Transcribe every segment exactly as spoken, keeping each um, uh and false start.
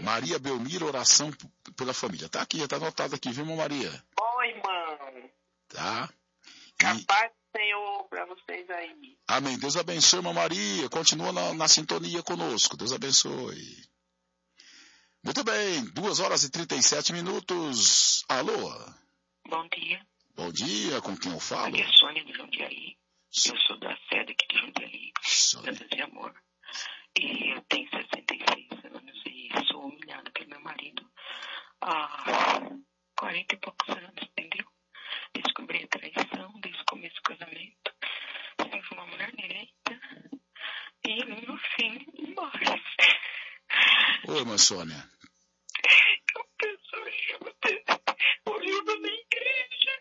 Maria Belmira, oração p- pela família. Tá aqui, já tá anotado aqui, viu, irmã Maria? Oi, irmão. Tá? A E, paz do Senhor para vocês aí. amém. Deus abençoe, irmã Maria. Continua na, na sintonia conosco. Deus abençoe. Muito bem, duas horas e trinta e sete minutos. Alô? Bom dia, Bom dia, com quem eu falo? aqui é Sônia de Jundiaí. Eu sou da sede aqui de Jundiaí, Sônia. Santa de Amor. E eu tenho sessenta e seis anos e sou humilhada pelo meu marido há quarenta e poucos anos, entendeu? Descobri a traição desde o começo do casamento. Sempre fui uma mulher direita. E no fim, morre. Oi, irmã Sônia. Eu peço ajuda. Ajuda na igreja.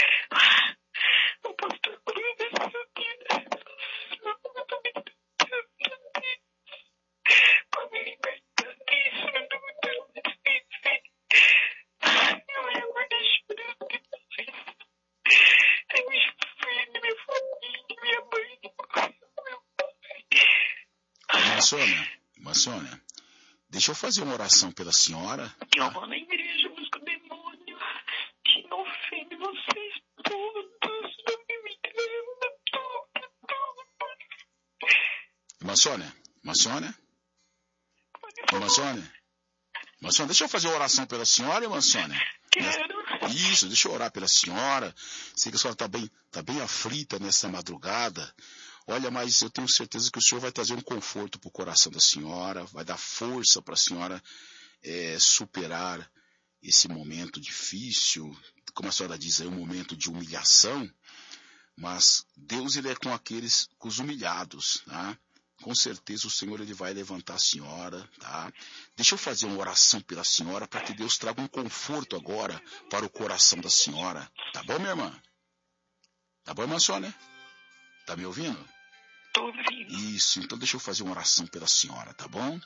O pastor Bruno desse para me libertar disso. Eu não me Eu aguardei chorando de vocês. Eu me fui de minha família, minha mãe, meu pai. Irmã Sônia, irmã Sônia, deixa eu fazer uma oração pela senhora. Eu Tá? vou na igreja, busco o demônio que não ofende vocês todos. Não me entenda, tudo, tudo. Irmã Sônia, irmã Sônia, irmã Sônia, irmã Sônia, deixa eu fazer uma oração pela senhora, irmã Sônia. Quero. Isso, deixa eu orar pela senhora. Sei que a senhora está bem, tá bem aflita nessa madrugada. Olha, mas eu tenho certeza que o Senhor vai trazer um conforto para o coração da senhora, vai dar força para a senhora é, superar esse momento difícil, como a senhora diz, é um momento de humilhação, mas Deus ele é com aqueles, com os humilhados, tá? Com certeza o Senhor ele vai levantar a senhora, tá? Deixa eu fazer uma oração pela senhora para que Deus traga um conforto agora para o coração da senhora. Tá bom, minha irmã? Tá bom, irmã Sônia? Tá me ouvindo? Tô ouvindo. Isso, então deixa eu fazer uma oração pela senhora, tá bom?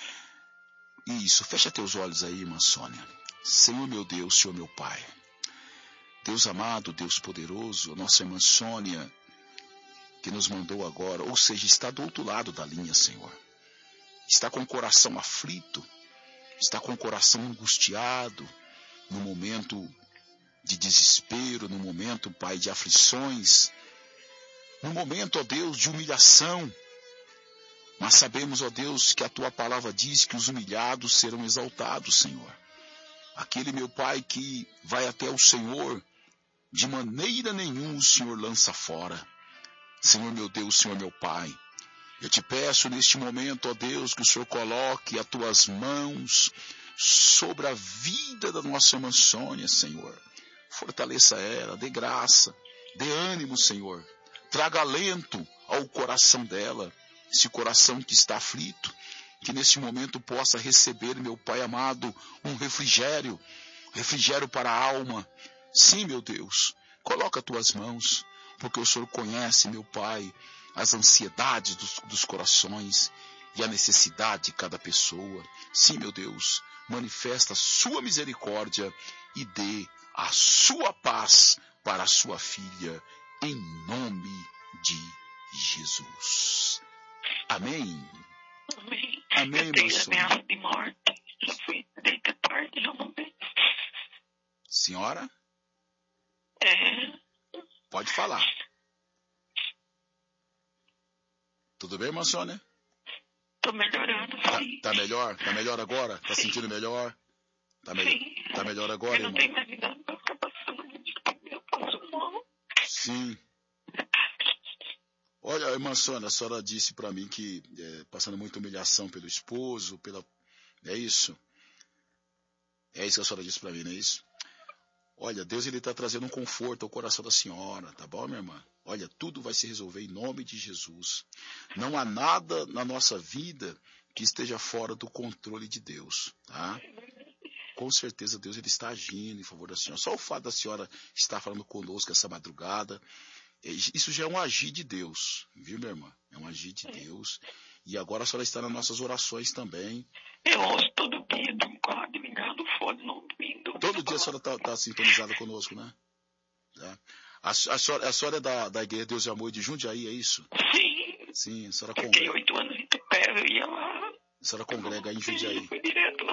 Isso, fecha teus olhos aí, irmã Sônia. Senhor meu Deus, Senhor meu Pai. Deus amado, Deus poderoso, a nossa irmã Sônia, que nos mandou agora, ou seja, está do outro lado da linha, Senhor. Está com o coração aflito, está com o coração angustiado, no momento de desespero, no momento, Pai, de aflições, no momento, ó Deus, de humilhação. Mas sabemos, ó Deus, que a Tua palavra diz que os humilhados serão exaltados, Senhor. Aquele, meu Pai, que vai até o Senhor, de maneira nenhuma o Senhor lança fora. Senhor meu Deus, Senhor meu Pai, eu te peço neste momento, ó Deus, que o Senhor coloque as Tuas mãos sobre a vida da nossa irmã Sônia, Senhor. Fortaleça ela, dê graça, dê ânimo, Senhor. Traga alento ao coração dela, esse coração que está aflito, que neste momento possa receber, meu Pai amado, um refrigério, refrigério para a alma. Sim, meu Deus, coloca as Tuas mãos, porque o Senhor conhece, meu Pai, as ansiedades dos, dos corações e a necessidade de cada pessoa. Sim, meu Deus, manifesta a sua misericórdia e dê a sua paz para a sua filha, em nome de Jesus. Amém. Amém. Amém, Eu tenho irmã Sônia. ameaça de morte. Já fui deita tarde, já não vejo. Senhora, É. pode falar. Tudo bem, irmã Sônia? Tô melhorando, Tá, sim. tá melhor? Tá melhor agora? Tá sentindo melhor? Tá, me... Sim. tá melhor agora, Eu não irmão? tenho mais nada pra ficar passando muito. Eu passo mal. Sim. Olha, irmã Sônia, a senhora disse para mim que é, passando muita humilhação pelo esposo, pela... É isso? É isso que a senhora disse para mim, não é isso? Olha, Deus ele está trazendo um conforto ao coração da senhora, tá bom, minha irmã? Olha, tudo vai se resolver em nome de Jesus. Não há nada na nossa vida que esteja fora do controle de Deus, tá? Com certeza Deus ele está agindo em favor da senhora. Só o fato da senhora estar falando conosco essa madrugada, isso já é um agir de Deus, viu, minha irmã? É um agir de Deus. E agora a senhora está nas nossas orações também. Eu ouço todo dia, de um quadro ligado, fone não ouvindo. Todo dia a senhora está tá sintonizada conosco, né? Tá. A, a, senhora, a senhora é da, da Igreja Deus e Amor de Jundiaí, é isso? Sim. Sim, a senhora Fiquei congrega, oito anos em Tupé, eu ia lá. a senhora congrega aí em Jundiaí. Fui direto lá.